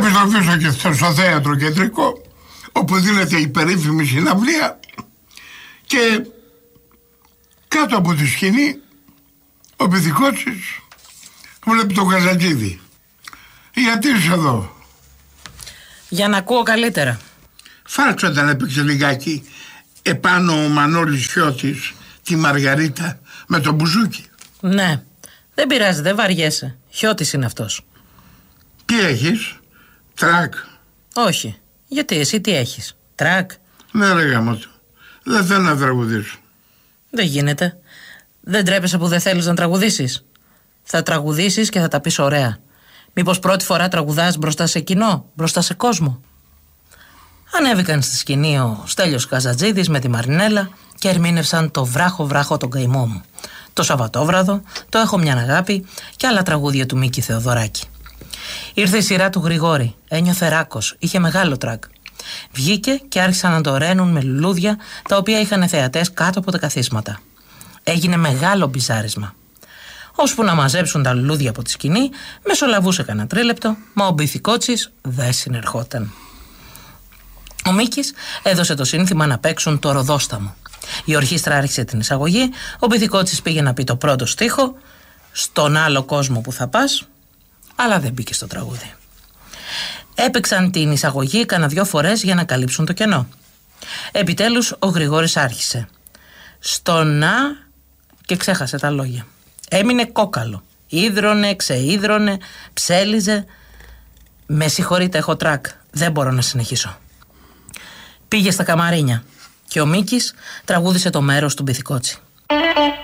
επιστροφήσω στο θέατρο κεντρικό, όπου δίνεται η περίφημη συναυλία, και κάτω από τη σκηνή ο Πυθικότσης βλέπει τον Καζαντζίδη. Γιατί είσαι εδώ? Για να ακούω καλύτερα. Φάρξε όταν έπαιξε λιγάκι επάνω ο Μανώλης Χιώτης τη Μαργαρίτα με τον μπουζούκι. Ναι, δεν πειράζει, δεν βαριέσαι. Χιώτης είναι αυτός. Τι έχεις? Τρακ? Όχι. Γιατί εσύ τι έχεις? Τρακ? Ναι ρε γάμο του. Δεν θέλω να τραγουδήσω. Δεν γίνεται. Δεν τρέπεσαι που δεν θέλεις να τραγουδήσεις? Θα τραγουδήσεις και θα τα πεις ωραία. Μήπως πρώτη φορά τραγουδάς μπροστά σε κοινό, μπροστά σε κόσμο? Ανέβηκαν στη σκηνή ο Στέλιος Καζαντζίδης με τη Μαρινέλα και ερμήνευσαν το «Βράχο βράχο τον καημό μου», το Σαββατόβραδο, το «Έχω μια αγάπη» και άλλα τραγούδια του Μίκη Θεοδωράκη. Ήρθε η σειρά του Γρηγόρη, ένιωθε ράκος, είχε μεγάλο τρακ. Βγήκε και άρχισαν να το ραίνουν με λουλούδια τα οποία είχαν θεατές κάτω από τα καθίσματα. Έγινε μεγάλο μπιζάρισμα. Ώσπου να μαζέψουν τα λουλούδια από τη σκηνή, μεσολαβούσε κανένα τρίλεπτο, μα ο Μπιθικότσης δεν συνερχόταν. Ο Μίκης έδωσε το σύνθημα να παίξουν το Ροδόσταμο. Η ορχήστρα άρχισε την εισαγωγή, ο Μπιθικότσης πήγε να πει το πρώτο στίχο, «Στον άλλο κόσμο που θα πας», αλλά δεν μπήκε στο τραγούδι. Έπαιξαν την εισαγωγή κάνα 2 φορές για να καλύψουν το κενό. Επιτέλους ο Γρηγόρης άρχισε «Στο να» και ξέχασε τα λόγια. Έμεινε κόκαλο. Ίδρωνε, ξείδρωνε, ψέλιζε. «Με συγχωρείτε, έχω τρακ. Δεν μπορώ να συνεχίσω». Πήγε στα καμαρίνια και ο Μίκης τραγούδισε το μέρος του Μπιθικότση.